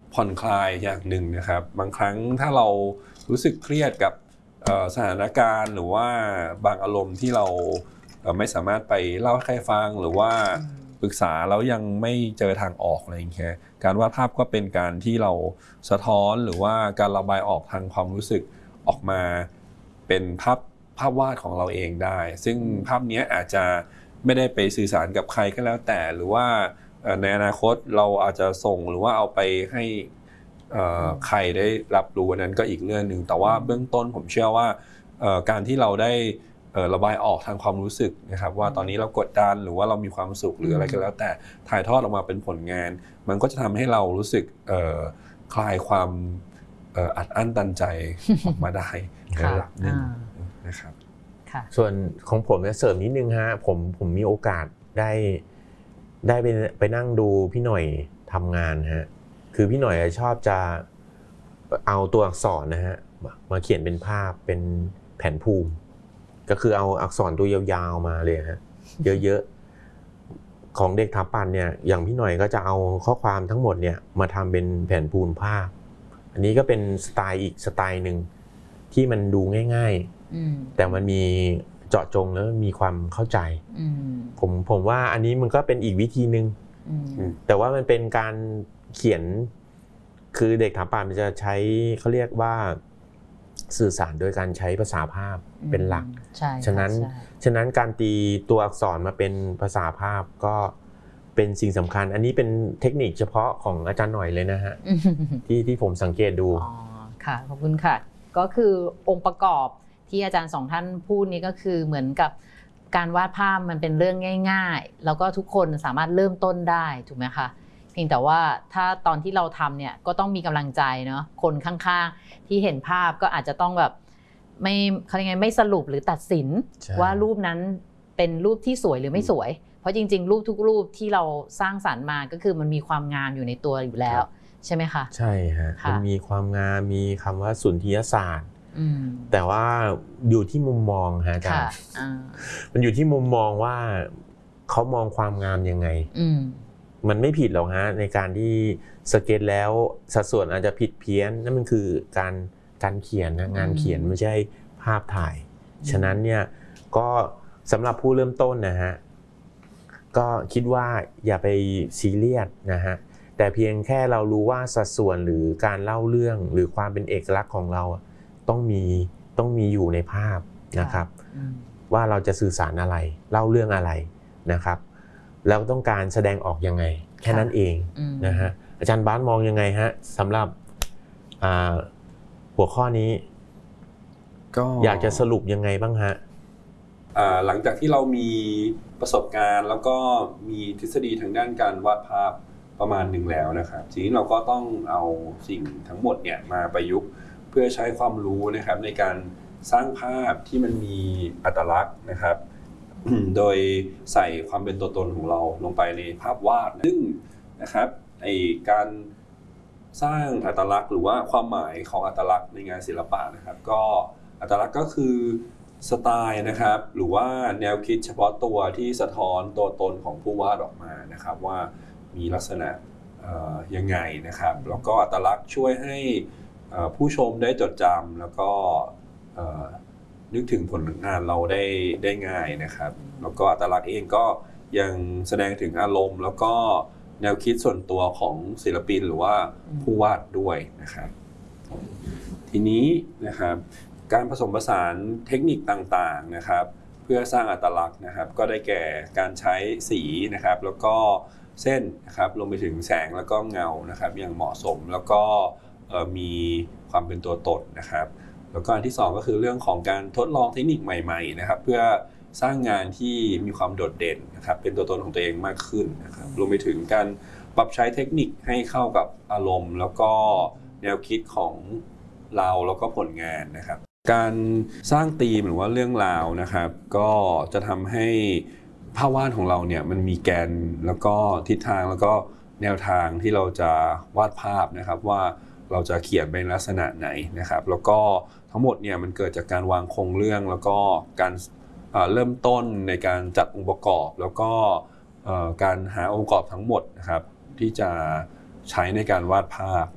ผ่อนคลายอย่างหนึ่งนะครับบางครั้งถ้าเรารู้สึกเครียดกับสถานการณ์หรือว่าบางอารมณ์ที่เราไม่สามารถไปเล่าให้ใครฟังหรือว่าปรึกษาแล้วยังไม่เจอทางออกอะไรอย่างเงี้ยการวาดภาพก็เป็นการที่เราสะท้อนหรือว่าการระบายออกทางความรู้สึกออกมาเป็นภาพวาดของเราเองได้ซึ่งภาพนี้อาจจะไม่ได้ไปสื่อสารกับใครก็แล้วแต่หรือว่าในอนาคตเราอาจจะส่งหรือว่าเอาไปให้ใครได้รับรู้นั้นก็อีกเรื่องหนึ่งแต่ว่าเบื้องต้นผมเชื่อว่าการที่เราได้ระบายออกทางความรู้สึกนะครับว่าตอนนี้เรากดดันหรือว่าเรามีความสุขหรืออะไรก็แล้วแต่ถ่ายทอดออกมาเป็นผลงานมันก็จะทำให้เรารู้สึกคลายความอัดอั้นตันใจออกมาได้ในระดับหนึ่งนะครับส่วนของผมจะเสริมนิดนึงฮะผมมีโอกาสได้ไปนั่งดูพี่หน่อยทำงานฮะคือพี่หน่อยชอบจะเอาตัวอักษรนะฮะมาเขียนเป็นภาพเป็นแผนภูมิก็คือเอาอักษรตัวยาวๆมาเลยฮะเยอะๆของเด็กถาปัตย์เนี่ยอย่างพี่หน่อยก็จะเอาข้อความทั้งหมดเนี่ยมาทำเป็นแผนภูมิภาพอันนี้ก็เป็นสไตล์อีกสไตล์หนึ่งที่มันดูง่ายๆแต่มันมีเจาะจงแล้วมีความเข้าใจผมว่าอันนี้มันก็เป็นอีกวิธีนึงแต่ว่ามันเป็นการเขียนคือเด็กถาปัตย์มันจะใช้เขาเรียกว่าสื่อสารโดยการใช้ภาษาภาพเป็นหลักฉะนั้นการตีตัวอักษรมาเป็นภาษาภาพก็เป็นสิ่งสำคัญอันนี้เป็นเทคนิคเฉพาะของอาจารย์หน่อยเลยนะฮะที่ผมสังเกตดูค่ะขอบคุณค่ะก็คือองค์ประกอบที่อาจารย์สองท่านพูดนี้ก็คือเหมือนกับการวาดภาพมันเป็นเรื่องง่ายๆแล้วก็ทุกคนสามารถเริ่มต้นได้ถูกไหมคะเพียงแต่ว่าถ้าตอนที่เราทำเนี่ยก็ต้องมีกำลังใจเนาะคนข้างๆที่เห็นภาพก็อาจจะต้องแบบไม่เขาเรียกไงไม่สรุปหรือตัดสินว่ารูปนั้นเป็นรูปที่สวยหรือไม่สวยเพราะจริงๆรูปทุกรูปที่เราสร้างสรรค์มาก็คือมันมีความงามอยู่ในตัวอยู่แล้วใช่ไหมคะใช่ฮะมันมีความงามมีคำว่าสุนทรียศาสตร์แต่ว่าอยู่ที่มุมมองฮะอาจารย์มันอยู่ที่มุมมองว่าเขามองความงามยังไงมันไม่ผิดหรอกฮะในการที่สเก็ตแล้วสัดส่วนอาจจะผิดเพี้ยนนั่นมันคือการเขียนนะงานเขียนไม่ใช่ภาพถ่ายฉะนั้นเนี่ยก็สำหรับผู้เริ่มต้นนะฮะก็คิดว่าอย่าไปซีเรียสนะฮะแต่เพียงแค่เรารู้ว่าสัดส่วนหรือการเล่าเรื่องหรือความเป็นเอกลักษณ์ของเราต้องมีอยู่ในภาพนะครับว่าเราจะสื่อสารอะไรเล่าเรื่องอะไรนะครับแล้วต้องการแสดงออกยังไงแค่นั้นเองนะฮะอาจารย์บาสมองยังไงฮะสำหรับหัวข้อนี้ก็อยากจะสรุปยังไงบ้างฮะหลังจากที่เรามีประสบการณ์แล้วก็มีทฤษฎีทางด้านการวาดภาพประมาณหนึ่งแล้วนะครับทีนี้เราก็ต้องเอาสิ่งทั้งหมดเนี่ยมาประยุกต์เพื่อใช้ความรู้นะครับในการสร้างภาพที่มันมีอัตลักษณ์นะครับโดยใส่ความเป็นตัวตนของเราลงไปในภาพวาดซึ่งนะครับการสร้างอัตลักษณ์หรือว่าความหมายของอัตลักษณ์ในงานศิลปะนะครับก็อัตลักษณ์ก็คือสไตล์นะครับหรือว่าแนวคิดเฉพาะตัวที่สะท้อนตัวตนของผู้วาดออกมานะครับว่ามีลักษณะยังไงนะครับแล้วก็อัตลักษณ์ช่วยให้ผู้ชมได้จดจำแล้วก็นึกถึงผลงานเราได้ง่ายนะครับแล้วก็อัตลักษณ์เองก็ยังแสดงถึงอารมณ์แล้วก็แนวคิดส่วนตัวของศิลปินหรือว่าผู้วาดด้วยนะครับทีนี้นะครับการผสมผสานเทคนิคต่างๆนะครับเพื่อสร้างอัตลักษณ์นะครับก็ได้แก่การใช้สีนะครับแล้วก็เส้นนะครับรวมไปถึงแสงแล้วก็เงานะครับอย่างเหมาะสมแล้วก็มีความเป็นตัวตนนะครับแล้วก็อันที่2ก็คือเรื่องของการทดลองเทคนิคใหม่ๆนะครับเพื่อสร้างงานที่มีความโดดเด่นนะครับเป็นตัวตนของตัวเองมากขึ้นนะครับรวมไปถึงการปรับใช้เทคนิคให้เข้ากับอารมณ์แล้วก็แนวคิดของเราแล้วก็ผลงานนะครับการสร้างธีมหรือว่าเรื่องราวนะครับก็จะทำให้ภาพวาดของเราเนี่ยมันมีแกนแล้วก็ทิศทางแล้วก็แนวทางที่เราจะวาดภาพนะครับว่าเราจะเขียนเป็นลักษณะไหนนะครับแล้วก็ทั้งหมดเนี่ยมันเกิดจากการวางโครงเรื่องแล้วก็การเริ่มต้นในการจัดองค์ประกอบแล้วก็การหาองค์ประกอบทั้งหมดนะครับที่จะใช้ในการวาดภาพ